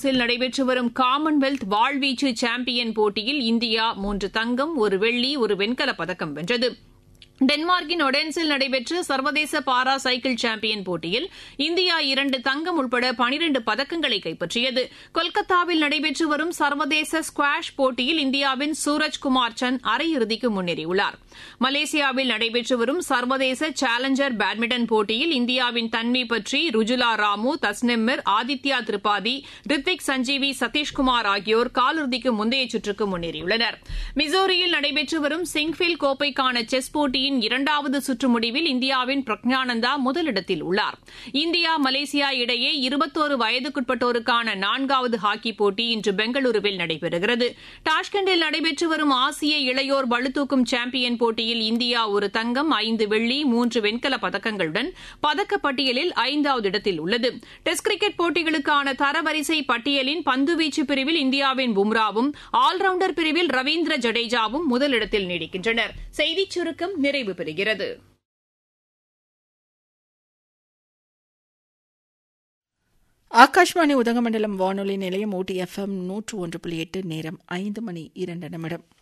நடைபெற்று வரும் Commonwealth வாழ்வீச்சு champion போட்டியில் இந்தியா 3 தங்கம் 1 வெள்ளி 1 வெண்கலப் பதக்கம் வென்றது. டென்மார்க்கின் ஒடென்ஸில் நடைபெற்ற சர்வதேச பாரா சைக்கிள் சாம்பியன் போட்டியில் இந்தியா 2 தங்கம் உட்பட 12 பதக்கங்களை கைப்பற்றியது. கொல்கத்தாவில் நடைபெற்று வரும் சர்வதேச ஸ்குவாஷ் போட்டியில் இந்தியாவின் சூரஜ்குமார் சந்த் அரையிறுதிக்கு முன்னேறியுள்ளார். மலேசியாவில் நடைபெற்று வரும் சர்வதேச சேலஞ்சர் பேட்மிண்டன் போட்டியில் இந்தியாவின் தன்வி பட்ரி, ருஜுலா ராமு, தஸ்னிம் மிர், ஆதித்யா திரிபாதி, ரித்திக் சஞ்சீவி, சதீஷ்குமார் ஆகியோர் காலிறுதிக்கு முந்தைய சுற்றுக்கு முன்னேறியுள்ளனர். மிசோரியில் நடைபெற்று வரும் சிங்ஃபில் கோப்பைக்கான செஸ் போட்டியின் 2வது சுற்று முடிவில் இந்தியாவின் பிரக்ஞானந்தா முதலிடத்தில் உள்ளார். இந்தியா மலேசியா இடையே 21 வயதுக்குட்பட்டோருக்கான 4வது ஹாக்கி போட்டி இன்று பெங்களூருவில் நடைபெறுகிறது. டாஷ்கண்டில் நடைபெற்று வரும் ஆசிய இளையோர் பளுதூக்கும் சாம்பியன் போட்டியில் இந்தியா 1 தங்கம் 5 வெள்ளி 3 வெண்கலப் பதக்கங்களுடன் பதக்கப்பட்டியலில் 5வது இடத்தில் உள்ளது. டெஸ்ட் கிரிக்கெட் போட்டிகளுக்கான தரவரிசை பட்டியலின் பந்துவீச்சு பிரிவில் இந்தியாவின் பும்ராவும் ஆல்ரவுண்டர் பிரிவில் ரவீந்திர ஜடேஜாவும் முதலிடத்தில் நீடிக்கின்றனர். செய்திச் சுருக்கம் நிறைவு பெறுகிறது. ஆகாஷ்வாணி உதகமண்டலம் வானொலி நிலையம் ஊட்டி FM 101.8 நேரம் 5 மணி 2 நிமிடம்.